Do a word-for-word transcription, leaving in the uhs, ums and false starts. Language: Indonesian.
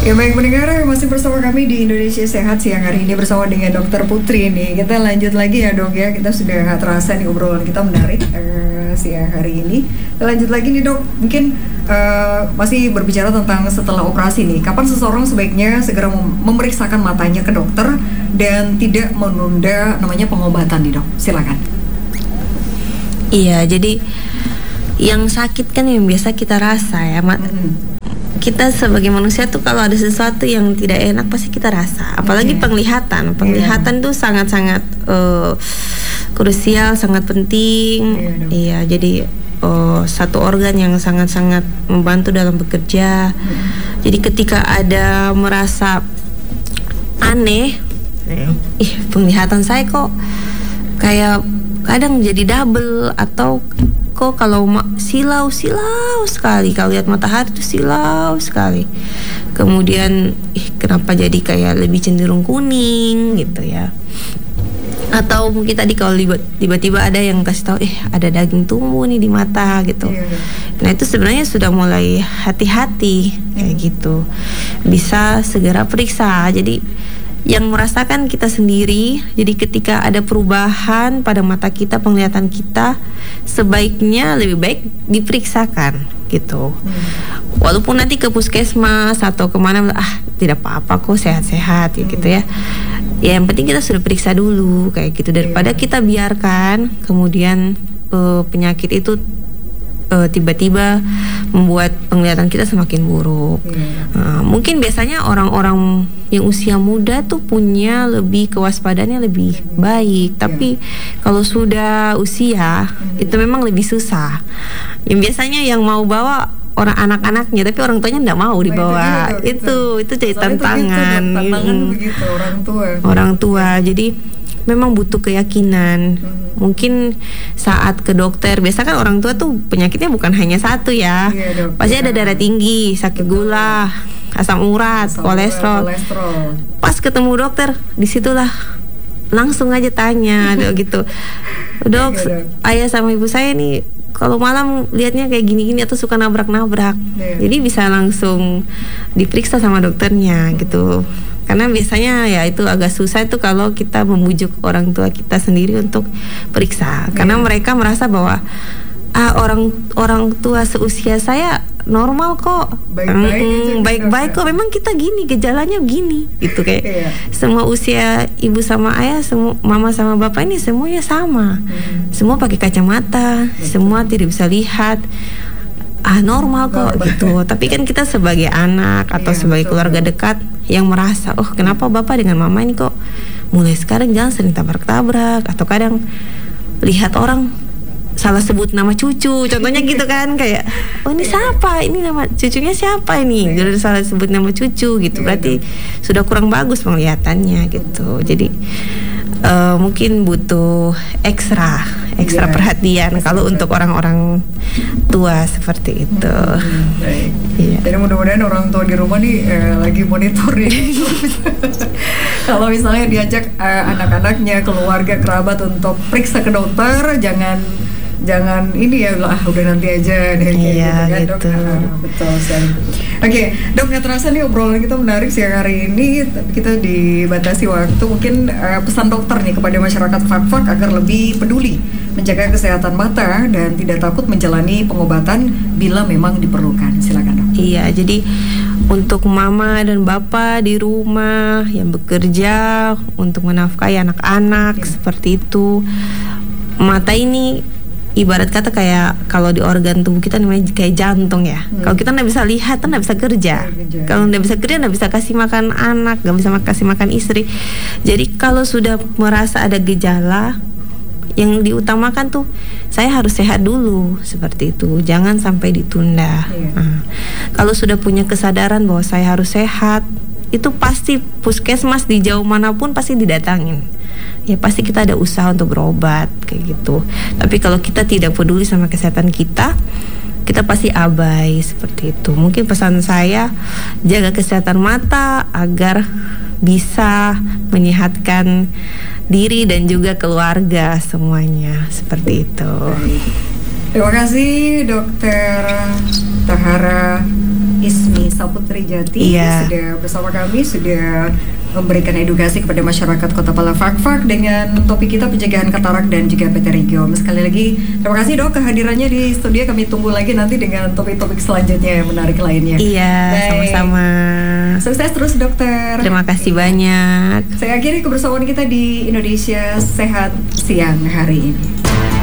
Ya baik pendengar, masih bersama kami di Indonesia Sehat siang hari ini bersama dengan Dokter Putri nih. Kita lanjut lagi ya dok ya, kita sudah terasa nih obrolan kita menarik uh, siang hari ini. Kita lanjut lagi nih dok, mungkin uh, masih berbicara tentang setelah operasi nih. Kapan seseorang sebaiknya segera mem- memeriksakan matanya ke dokter dan tidak menunda namanya pengobatan nih dok, silakan. Iya, jadi yang sakit kan yang biasa kita rasa ya, mat. Mm-hmm. Kita sebagai manusia tuh kalau ada sesuatu yang tidak enak pasti kita rasa. Apalagi okay. penglihatan, penglihatan yeah. tuh sangat-sangat uh, krusial, sangat penting. Iya, yeah, jadi uh, satu organ yang sangat-sangat membantu dalam bekerja. Mm. Jadi ketika ada merasa aneh, yeah. ih penglihatan saya kok kayak kadang jadi double atau kok kalau ma- silau silau sekali, kalau lihat matahari itu silau sekali. Kemudian ih kenapa jadi kayak lebih cenderung kuning gitu ya. Atau mungkin tadi kalau tiba-tiba ada yang kasih tahu eh ada daging tumbuh nih di mata gitu. Yeah. Nah itu sebenarnya sudah mulai hati-hati kayak gitu. Bisa segera periksa. Jadi yang merasakan kita sendiri. Jadi ketika ada perubahan pada mata kita, penglihatan kita, sebaiknya lebih baik diperiksakan gitu. Hmm. Walaupun nanti ke puskesmas atau kemana, ah tidak apa-apa kok, sehat-sehat ya, hmm. gitu ya. Ya yang penting kita sudah periksa dulu kayak gitu, daripada kita biarkan kemudian uh, penyakit itu uh, tiba-tiba membuat penglihatan kita semakin buruk. Yeah. Uh, mungkin biasanya orang-orang yang usia muda tuh punya lebih kewaspadaannya lebih baik, tapi yeah. kalau sudah usia mm-hmm. itu memang lebih susah. Yang biasanya yang mau bawa orang anak-anaknya, tapi orang tuanya tidak mau dibawa. Oh, itu, itu itu jadi tantangan. Itu, tantangan hmm. begitu orang tua. Orang tua, jadi memang butuh keyakinan. Hmm. Mungkin saat ke dokter, biasa kan orang tua tuh penyakitnya bukan hanya satu ya. Iya, pasti ada darah tinggi, sakit Betul. gula, asam urat, asam kolesterol. kolesterol. Pas ketemu dokter, disitulah langsung aja tanya, dok gitu. Dok, iya, ayah sama ibu saya nih kalau malam lihatnya kayak gini-gini atau suka nabrak-nabrak. Iya. Jadi bisa langsung diperiksa sama dokternya hmm. gitu. Karena biasanya ya itu agak susah itu kalau kita membujuk orang tua kita sendiri untuk periksa. Karena yeah. mereka merasa bahwa ah orang orang tua seusia saya normal kok, baik-baik, hmm, baik-baik kok. Memang kita gini, gejalanya gini, gitu kayak yeah. semua usia ibu sama ayah, semua mama sama bapak ini semuanya sama, hmm. semua pakai kacamata, Betul. semua tidak bisa lihat. Ah normal kok gitu. Tapi kan kita sebagai anak atau yeah, sebagai betul. keluarga dekat yang merasa, oh kenapa bapak dengan mama ini kok mulai sekarang jangan sering tabrak-tabrak, atau kadang lihat orang salah sebut nama cucu, contohnya gitu kan, kayak oh ini siapa, ini nama cucunya siapa ini, jadi salah sebut nama cucu gitu, berarti sudah kurang bagus penglihatannya gitu. Jadi uh, mungkin butuh ekstra ekstra yeah. perhatian kalau untuk orang-orang tua seperti itu. Hmm, baik. Iya. Jadi mudah-mudahan orang tua di rumah nih eh, lagi monitor nih. Kalau misalnya diajak eh, anak-anaknya, keluarga, kerabat untuk periksa ke dokter, jangan jangan ini ya lah udah nanti aja deh kayak iya, gitu kan gitu. dok. Nah, betul sekali. Oke, okay, dok, nggak terasa nih obrolan kita menarik siang hari ini, tapi kita dibatasi waktu. Mungkin uh, pesan dokter nih kepada masyarakat Fak-Fak agar lebih peduli menjaga kesehatan mata dan tidak takut menjalani pengobatan bila memang diperlukan. Silakan dok. Iya, jadi untuk mama dan bapak di rumah yang bekerja untuk menafkahi anak-anak ya. seperti itu, mata ini ibarat kata kayak kalau di organ tubuh kita namanya kayak jantung ya. Hmm. Kalau kita nggak bisa lihat, kan nggak bisa kerja. Ya, kalau nggak bisa kerja, nggak bisa kasih makan anak, nggak bisa kasih makan istri. Jadi kalau sudah merasa ada gejala, yang diutamakan tuh saya harus sehat dulu seperti itu. Jangan sampai ditunda. Ya. Nah, kalau sudah punya kesadaran bahwa saya harus sehat, itu pasti puskesmas di jauh manapun pasti didatangin. Ya pasti kita ada usaha untuk berobat kayak gitu. Tapi kalau kita tidak peduli sama kesehatan kita, kita pasti abai seperti itu. Mungkin pesan saya, jaga kesehatan mata agar bisa menyehatkan diri dan juga keluarga semuanya seperti itu. Terima kasih Dokter Tahara Ismi Saputri Jati Iya. sudah bersama kami, sudah memberikan edukasi kepada masyarakat Kota Palafakfak dengan topik kita pencegahan katarak dan juga pterygium. Sekali lagi terima kasih dok kehadirannya di studio, kami tunggu lagi nanti dengan topik-topik selanjutnya yang menarik lainnya. Iya, Baik. sama-sama. Sukses terus dokter. Terima kasih banyak. Saya akhiri kebersamaan kita di Indonesia Sehat siang hari ini.